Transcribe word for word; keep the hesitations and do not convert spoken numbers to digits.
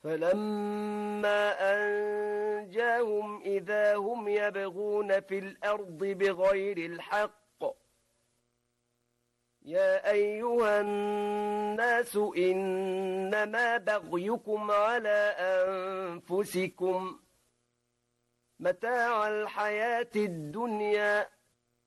فلما أنجاهم إذا هم يبغون في الأرض بغير الحق يا أيها الناس إنما بغيكم على أنفسكم متاع الحياة الدنيا